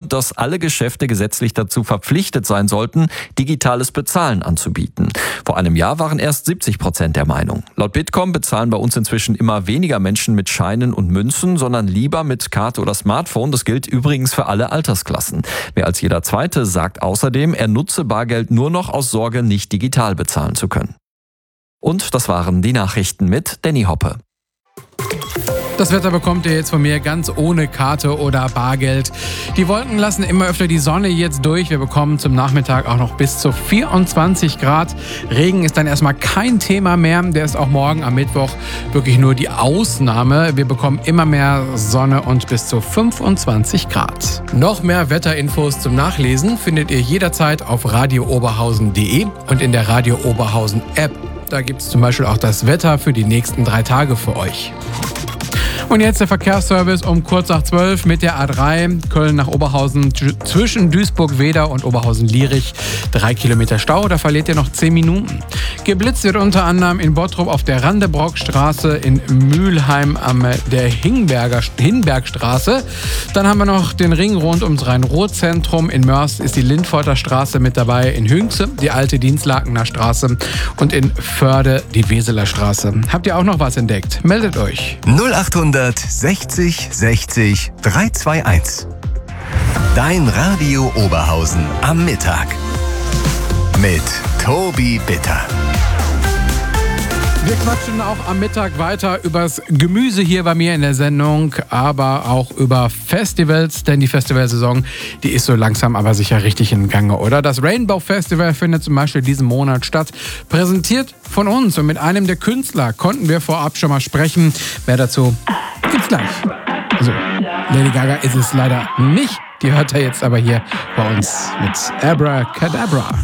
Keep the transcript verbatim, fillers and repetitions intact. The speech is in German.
dass alle Geschäfte gesetzlich dazu verpflichtet sein sollten, digitales Bezahlen anzubieten. Vor einem Jahr waren erst siebzig Prozent der Meinung. Laut Bitkom bezahlen bei uns inzwischen immer weniger Menschen mit Scheinen und Münzen, sondern lieber mit Karte oder Smartphone. Das gilt übrigens für alle Altersklassen. Mehr als jeder Zweite sagt außerdem, er nutze Bargeld nur noch aus Sorge, nicht digital bezahlen zu können. Und das waren die Nachrichten mit Danny Hoppe. Das Wetter bekommt ihr jetzt von mir ganz ohne Karte oder Bargeld. Die Wolken lassen immer öfter die Sonne jetzt durch. Wir bekommen zum Nachmittag auch noch bis zu vierundzwanzig Grad. Regen ist dann erstmal kein Thema mehr. Der ist auch morgen am Mittwoch wirklich nur die Ausnahme. Wir bekommen immer mehr Sonne und bis zu fünfundzwanzig Grad. Noch mehr Wetterinfos zum Nachlesen findet ihr jederzeit auf radio oberhausen punkt de und in der Radio Oberhausen App. Da gibt es zum Beispiel auch das Wetter für die nächsten drei Tage für euch. Und jetzt der Verkehrsservice um kurz nach zwölf mit der A drei Köln nach Oberhausen zwischen Duisburg-Weder und Oberhausen-Lierich. Drei Kilometer Stau, da verliert ihr noch zehn Minuten. Geblitzt wird unter anderem in Bottrop auf der Randebrockstraße, in Mülheim am der Hingberger, Hinbergstraße. Dann haben wir noch den Ring rund ums Rhein-Ruhr-Zentrum. In Mörs ist die Lindforter Straße mit dabei, in Hünxe die alte Dienstlakener Straße und in Förde die Weseler Straße. Habt ihr auch noch was entdeckt? Meldet euch. null achthundert sechzig sechzig dreihunderteinundzwanzig. Dein Radio Oberhausen am Mittag mit Tobi Bitter. Wir quatschen auch am Mittag weiter übers Gemüse hier bei mir in der Sendung, aber auch über Festivals, denn die Festivalsaison, die ist so langsam aber sicher richtig in Gange, oder? Das Rainbow Festival findet zum Beispiel diesen Monat statt, präsentiert von uns und mit einem der Künstler konnten wir vorab schon mal sprechen. Mehr dazu gibt's gleich. Also, Lady Gaga ist es leider nicht, die hört er jetzt aber hier bei uns mit Abracadabra.